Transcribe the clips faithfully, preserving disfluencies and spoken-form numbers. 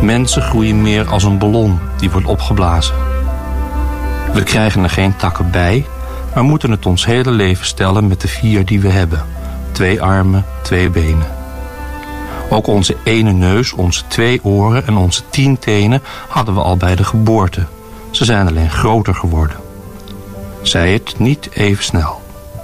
Mensen groeien meer als een ballon die wordt opgeblazen. We krijgen er geen takken bij, maar moeten het ons hele leven stellen met de vier die we hebben. Twee armen, twee benen. Ook onze ene neus, onze twee oren en onze tien tenen hadden we al bij de geboorte. Ze zijn alleen groter geworden. Zij het niet even snel.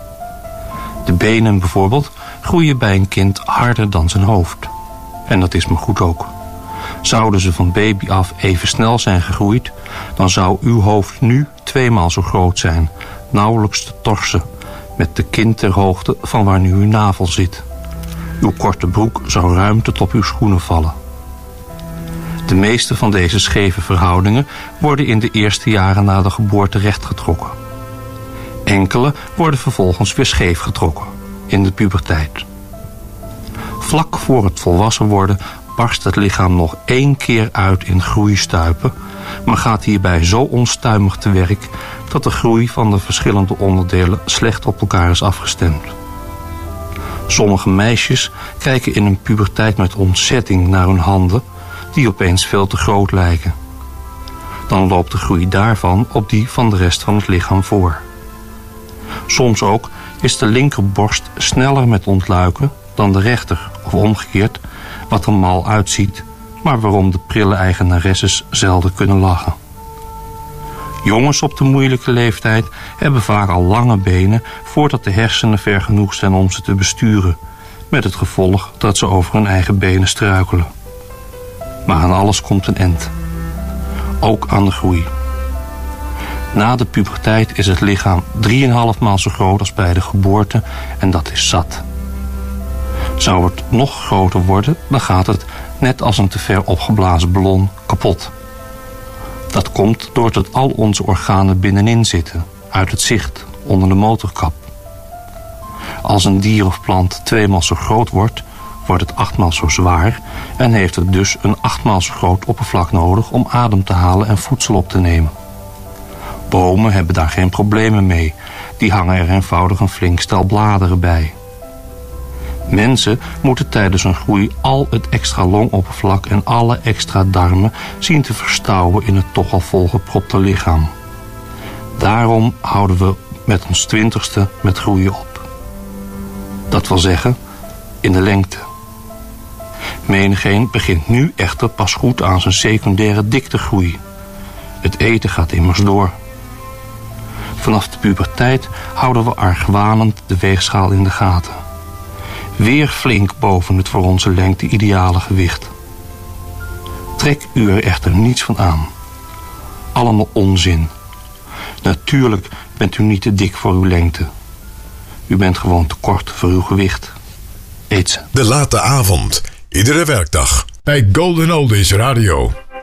De benen bijvoorbeeld groeien bij een kind harder dan zijn hoofd. En dat is maar goed ook. Zouden ze van baby af even snel zijn gegroeid, dan zou uw hoofd nu tweemaal zo groot zijn, nauwelijks te torsen, met de kin ter hoogte van waar nu uw navel zit. Uw korte broek zou ruim tot op uw schoenen vallen. De meeste van deze scheve verhoudingen worden in de eerste jaren na de geboorte rechtgetrokken. Enkele worden vervolgens weer scheef getrokken, in de puberteit. Vlak voor het volwassen worden barst het lichaam nog één keer uit in groeistuipen, maar gaat hierbij zo onstuimig te werk dat de groei van de verschillende onderdelen slecht op elkaar is afgestemd. Sommige meisjes kijken in hun puberteit met ontzetting naar hun handen, die opeens veel te groot lijken. Dan loopt de groei daarvan op die van de rest van het lichaam voor. Soms ook is de linkerborst sneller met ontluiken dan de rechter, of omgekeerd, wat er mal uitziet, maar waarom de prille eigenaresses zelden kunnen lachen. Jongens op de moeilijke leeftijd hebben vaak al lange benen voordat de hersenen ver genoeg zijn om ze te besturen, met het gevolg dat ze over hun eigen benen struikelen. Maar aan alles komt een eind. Ook aan de groei. Na de puberteit is het lichaam drieënhalf maal zo groot als bij de geboorte en dat is zat. Zou het nog groter worden, dan gaat het, net als een te ver opgeblazen ballon, kapot. Dat komt doordat al onze organen binnenin zitten, uit het zicht, onder de motorkap. Als een dier of plant tweemaal zo groot wordt, wordt het achtmaal zo zwaar en heeft het dus een achtmaal zo groot oppervlak nodig om adem te halen en voedsel op te nemen. Bomen hebben daar geen problemen mee, die hangen er eenvoudig een flink stel bladeren bij. Mensen moeten tijdens hun groei al het extra longoppervlak en alle extra darmen zien te verstouwen in het toch al volgepropte lichaam. Daarom houden we met ons twintigste met groeien op. Dat wil zeggen, in de lengte. Menigeen begint nu echter pas goed aan zijn secundaire diktegroei. Het eten gaat immers door. Vanaf de puberteit houden we argwanend de weegschaal in de gaten. Weer flink boven het voor onze lengte ideale gewicht. Trek u er echter niets van aan. Allemaal onzin. Natuurlijk bent u niet te dik voor uw lengte. U bent gewoon te kort voor uw gewicht. Eet ze. De late avond. Iedere werkdag. Bij Golden Oldies Radio.